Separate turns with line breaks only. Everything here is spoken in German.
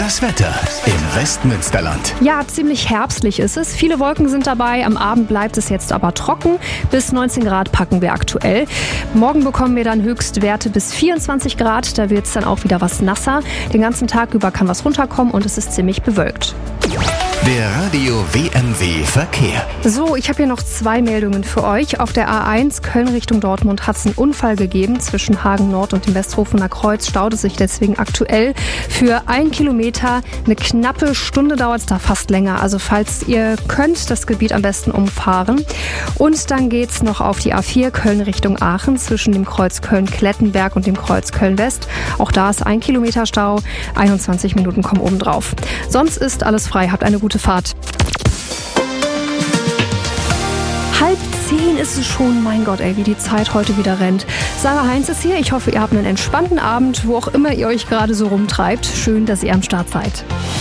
Das Wetter im Westmünsterland.
Ja, ziemlich herbstlich ist es. Viele Wolken sind dabei. Am Abend bleibt es jetzt aber trocken. Bis 19 Grad packen wir aktuell. Morgen bekommen wir dann Höchstwerte bis 24 Grad. Da wird es dann auch wieder was nasser. Den ganzen Tag über kann was runterkommen und es ist ziemlich bewölkt.
Der Radio WMW Verkehr.
So, ich habe hier noch 2 Meldungen für euch. Auf der A1 Köln Richtung Dortmund hat es einen Unfall gegeben. Zwischen Hagen Nord und dem Westhofener Kreuz staut es sich deswegen aktuell für 1 Kilometer. Eine knappe Stunde dauert es da, fast länger. Also falls ihr könnt, das Gebiet am besten umfahren. Und dann geht es noch auf die A4 Köln Richtung Aachen zwischen dem Kreuz Köln-Klettenberg und dem Kreuz Köln-West. Auch da ist 1 Kilometer Stau. 21 Minuten kommen obendrauf. Sonst ist alles frei. Habt eine gute Fahrt. 9:30 ist es schon. Mein Gott, ey, wie die Zeit heute wieder rennt. Sarah Heinz ist hier. Ich hoffe, ihr habt einen entspannten Abend, wo auch immer ihr euch gerade so rumtreibt. Schön, dass ihr am Start seid.